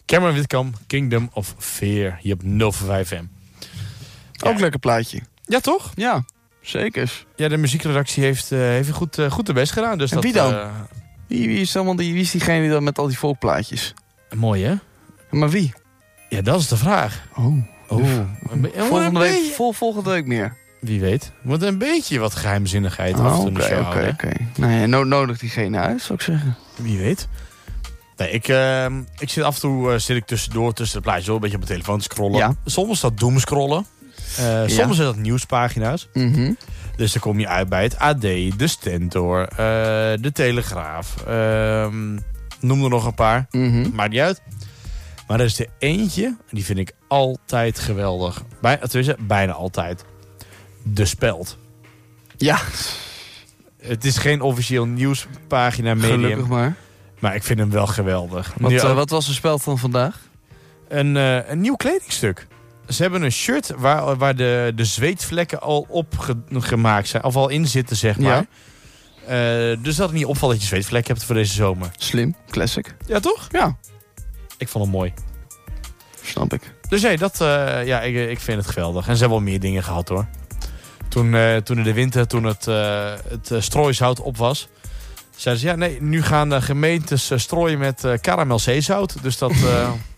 Cameron Witkamp, Kingdom of Fear. Hier op 045 FM. Ook een lekker plaatje. Ja, toch? Ja, zeker. Ja, de muziekredactie heeft goed de best gedaan. Dus En wie dan? Wie is diegene die dan met al die volkplaatjes? Mooi, hè? Maar wie? Ja, dat is de vraag. Volgende week meer. Wie weet. Moet een beetje wat geheimzinnigheid af en toe in de show houden. Oké. Nee, nodig diegene uit, zou ik zeggen. Wie weet. Nee, ik zit af en toe tussendoor tussen de plaatjes een beetje op mijn telefoon te scrollen. Ja. Soms is dat doomscrollen. Soms zijn dat nieuwspagina's. Mm-hmm. Dus dan kom je uit bij het AD, de Stentor, de Telegraaf. Noem er nog een paar. Mm-hmm. Maakt niet uit. Maar er is er eentje, die vind ik altijd geweldig. Bijna altijd. De Speld. Ja. Het is geen officieel nieuwspagina medium. Gelukkig maar. Maar ik vind hem wel geweldig. Wat was de speld van vandaag? Een nieuw kledingstuk. Ze hebben een shirt waar de zweetvlekken al op gemaakt zijn. Of al in zitten, zeg maar. Ja. Dus dat het niet opvalt dat je zweetvlekken hebt voor deze zomer. Slim, classic. Ja, toch? Ja. Ik vond hem mooi. Snap ik. Dus nee, ik vind het geweldig. En ze hebben wel meer dingen gehad, hoor. Toen in de winter, toen het strooisout op was, zeiden ze, nu gaan de gemeentes strooien met karamel zeezout. Dus dat